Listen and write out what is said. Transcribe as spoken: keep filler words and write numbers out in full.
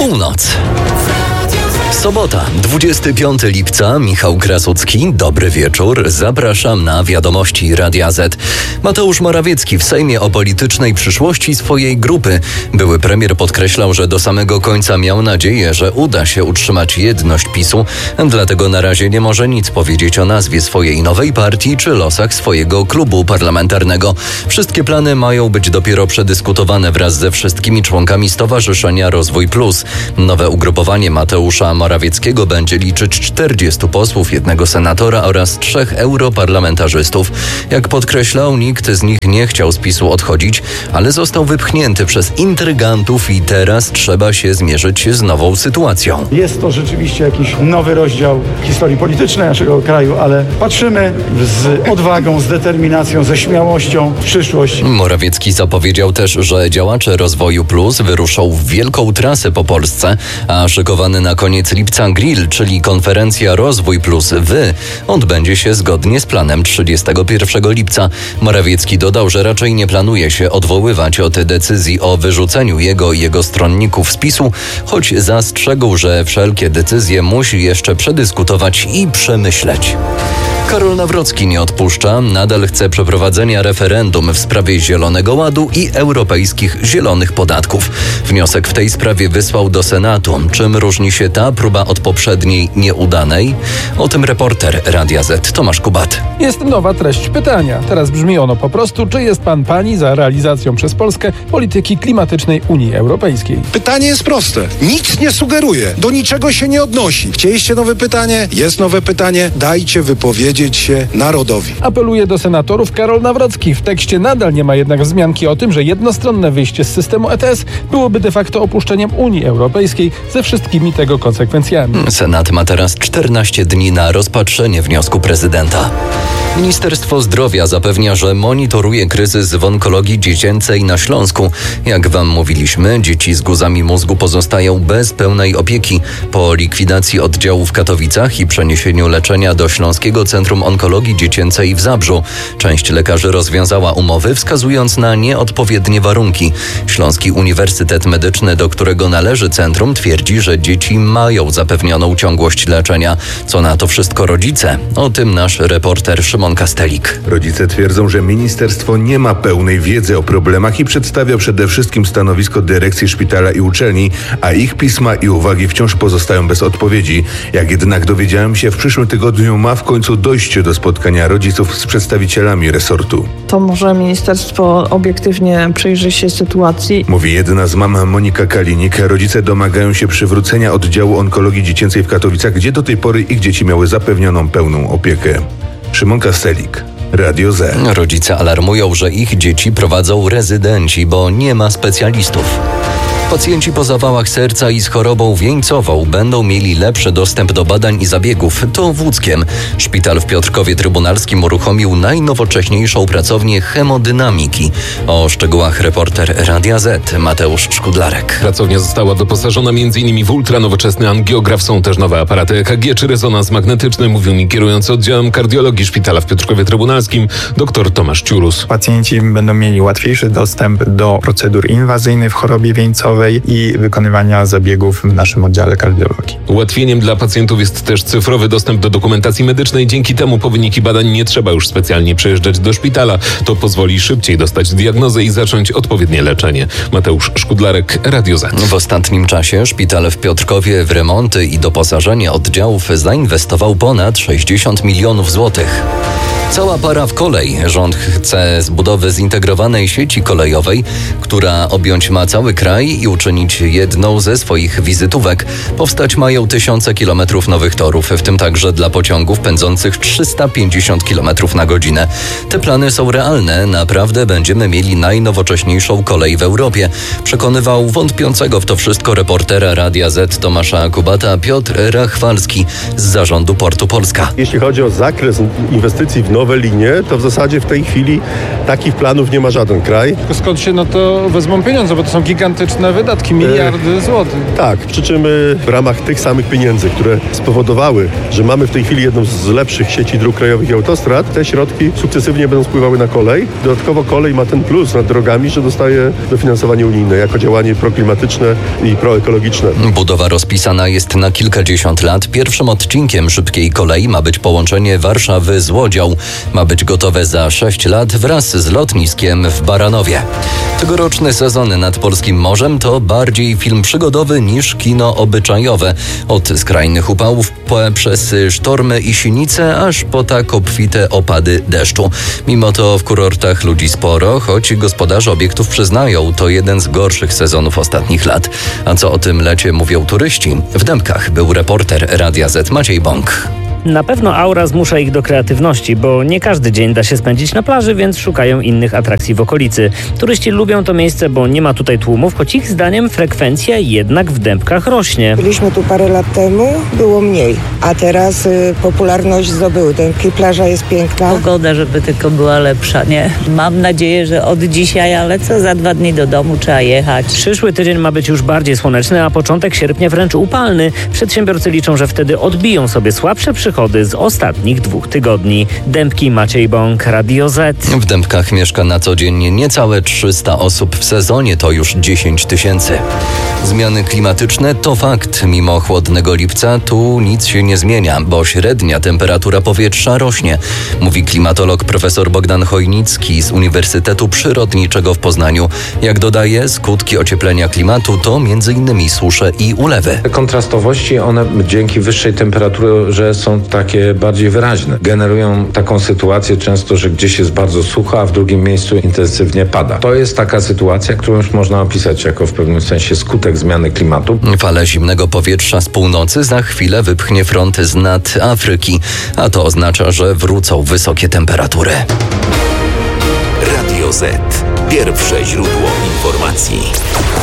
Północ. Sobota, dwudziestego piątego lipca, Michał Krasucki, dobry wieczór, zapraszam na Wiadomości Radia Z. Mateusz Morawiecki w Sejmie o politycznej przyszłości swojej grupy. Były premier podkreślał, że do samego końca miał nadzieję, że uda się utrzymać jedność PiSu, dlatego na razie nie może nic powiedzieć o nazwie swojej nowej partii czy losach swojego klubu parlamentarnego. Wszystkie plany mają być dopiero przedyskutowane wraz ze wszystkimi członkami Stowarzyszenia Rozwój Plus. Nowe ugrupowanie Mateusza Morawieckiego będzie liczyć czterdziestu posłów, jednego senatora oraz trzech europarlamentarzystów. Jak podkreślał, nikt z nich nie chciał z PiSu odchodzić, ale został wypchnięty przez intrygantów i teraz trzeba się zmierzyć z nową sytuacją. Jest to rzeczywiście jakiś nowy rozdział historii politycznej naszego kraju, ale patrzymy z odwagą, z determinacją, ze śmiałością w przyszłość. Morawiecki zapowiedział też, że działacze Rozwoju Plus wyruszą w wielką trasę po Polsce, a szykowany na koniec lipca Grill, czyli konferencja Rozwój Plus Wy, odbędzie się zgodnie z planem trzydziestego pierwszego lipca. Morawiecki dodał, że raczej nie planuje się odwoływać od decyzji o wyrzuceniu jego i jego stronników z PiSu, choć zastrzegł, że wszelkie decyzje musi jeszcze przedyskutować i przemyśleć. Karol Nawrocki nie odpuszcza, nadal chce przeprowadzenia referendum w sprawie Zielonego Ładu i europejskich zielonych podatków. Wniosek w tej sprawie wysłał do Senatu. Czym różni się ta próba od poprzedniej nieudanej? O tym reporter Radia Z Tomasz Kubat. Jest nowa treść pytania. Teraz brzmi ono po prostu, czy jest pan pani za realizacją przez Polskę polityki klimatycznej Unii Europejskiej? Pytanie jest proste. Nic nie sugeruje, do niczego się nie odnosi. Chcieliście nowe pytanie? Jest nowe pytanie. Dajcie wypowiedzieć się narodowi. Apeluje do senatorów Karol Nawrocki. W tekście nadal nie ma jednak wzmianki o tym, że jednostronne wyjście z systemu E T S byłoby de facto opuszczeniem Unii Europejskiej ze wszystkimi tego konsekwencjami. Senat ma teraz czternaście dni na rozpatrzenie wniosku prezydenta. Ministerstwo Zdrowia zapewnia, że monitoruje kryzys w onkologii dziecięcej na Śląsku. Jak wam mówiliśmy, dzieci z guzami mózgu pozostają bez pełnej opieki. Po likwidacji oddziału w Katowicach i przeniesieniu leczenia do Śląskiego Centrum Onkologii Dziecięcej w Zabrzu, część lekarzy rozwiązała umowy, wskazując na nieodpowiednie warunki. Śląski Uniwersytet Medyczny, do którego należy centrum, twierdzi, że dzieci mają zapewnioną ciągłość leczenia. Co na to wszystko rodzice? O tym nasz reporter Szymon Kastelik. Rodzice twierdzą, że ministerstwo nie ma pełnej wiedzy o problemach i przedstawia przede wszystkim stanowisko dyrekcji szpitala i uczelni, a ich pisma i uwagi wciąż pozostają bez odpowiedzi. Jak jednak dowiedziałem się, w przyszłym tygodniu ma w końcu dojście do spotkania rodziców z przedstawicielami resortu. To może ministerstwo obiektywnie przyjrzy się sytuacji. Mówi jedna z mam Monika Kalinik. Rodzice domagają się przywrócenia oddziału onkologii dziecięcej w Katowicach, gdzie do tej pory ich dzieci miały zapewnioną pełną opiekę. Szymon Kastelik, Radio Z. Rodzice alarmują, że ich dzieci prowadzą rezydenci, bo nie ma specjalistów. Pacjenci po zawałach serca i z chorobą wieńcową będą mieli lepszy dostęp do badań i zabiegów. To w Łódzkiem. Szpital w Piotrkowie Trybunalskim uruchomił najnowocześniejszą pracownię hemodynamiki. O szczegółach reporter Radia Z Mateusz Szkudlarek. Pracownia została doposażona m.in. w ultranowoczesny angiograf. Są też nowe aparaty E K G czy rezonans magnetyczny, mówił mi kierujący oddziałem kardiologii Szpitala w Piotrkowie Trybunalskim dr Tomasz Ciurus. Pacjenci będą mieli łatwiejszy dostęp do procedur inwazyjnych w chorobie wieńcowej i wykonywania zabiegów w naszym oddziale kardiologii. Ułatwieniem dla pacjentów jest też cyfrowy dostęp do dokumentacji medycznej. Dzięki temu po wyniki badań nie trzeba już specjalnie przyjeżdżać do szpitala. To pozwoli szybciej dostać diagnozę i zacząć odpowiednie leczenie. Mateusz Szkudlarek, Radio Z. W ostatnim czasie szpital w Piotrkowie w remonty i doposażenie oddziałów zainwestował ponad sześćdziesiąt milionów złotych. Cała para w kolej. Rząd chce z budowy zintegrowanej sieci kolejowej, która objąć ma cały kraj i uczynić jedną ze swoich wizytówek. Powstać mają tysiące kilometrów nowych torów, w tym także dla pociągów pędzących trzysta pięćdziesiąt kilometrów na godzinę. Te plany są realne. Naprawdę będziemy mieli najnowocześniejszą kolej w Europie. Przekonywał wątpiącego w to wszystko reportera Radia Z Tomasza Kubata Piotr Rachwalski z zarządu Portu Polska. Jeśli chodzi o zakres inwestycji w nowe nowe linie, to w zasadzie w tej chwili takich planów nie ma żaden kraj. Tylko skąd się no to wezmą pieniądze, bo to są gigantyczne wydatki, miliardy złotych. Tak, przy czym w ramach tych samych pieniędzy, które spowodowały, że mamy w tej chwili jedną z lepszych sieci dróg krajowych i autostrad, te środki sukcesywnie będą spływały na kolej. Dodatkowo kolej ma ten plus nad drogami, że dostaje dofinansowanie unijne jako działanie proklimatyczne i proekologiczne. Budowa rozpisana jest na kilkadziesiąt lat. Pierwszym odcinkiem szybkiej kolei ma być połączenie Warszawy z Łodzią. Ma być gotowe za sześć lat wraz z lotniskiem w Baranowie. Tegoroczny sezon nad polskim morzem to bardziej film przygodowy niż kino obyczajowe. Od skrajnych upałów przez sztormy i sinice, aż po tak obfite opady deszczu. Mimo to w kurortach ludzi sporo, choć gospodarze obiektów przyznają, to jeden z gorszych sezonów ostatnich lat. A co o tym lecie mówią turyści? W Dębkach był reporter Radia Z Maciej Bąk. Na pewno aura zmusza ich do kreatywności, bo nie każdy dzień da się spędzić na plaży, więc szukają innych atrakcji w okolicy. Turyści lubią to miejsce, bo nie ma tutaj tłumów, choć ich zdaniem frekwencja jednak w Dębkach rośnie. Byliśmy tu parę lat temu, było mniej, a teraz y, popularność zdobyły. Dębki, plaża jest piękna. Pogoda, żeby tylko była lepsza, nie? Mam nadzieję, że od dzisiaj, ale co za dwa dni do domu trzeba jechać. Przyszły tydzień ma być już bardziej słoneczny, a początek sierpnia wręcz upalny. Przedsiębiorcy liczą, że wtedy odbiją sobie słabsze przychody z ostatnich dwóch tygodni. Dębki, Maciej Bąk, Radio Z. W Dębkach mieszka na co dzień niecałe trzysta osób, w sezonie to już dziesięć tysięcy. Zmiany klimatyczne to fakt. Mimo chłodnego lipca tu nic się nie zmienia, bo średnia temperatura powietrza rośnie, mówi klimatolog profesor Bogdan Chojnicki z Uniwersytetu Przyrodniczego w Poznaniu. Jak dodaje, skutki ocieplenia klimatu to między innymi susze i ulewy. Te kontrastowości, one dzięki wyższej temperaturze są takie bardziej wyraźne. Generują taką sytuację często, że gdzieś jest bardzo sucho, a w drugim miejscu intensywnie pada. To jest taka sytuacja, którą już można opisać jako w pewnym sensie skutek zmiany klimatu. Falę zimnego powietrza z północy za chwilę wypchnie front z nad Afryki, a to oznacza, że wrócą wysokie temperatury. Radio Z. Pierwsze źródło informacji.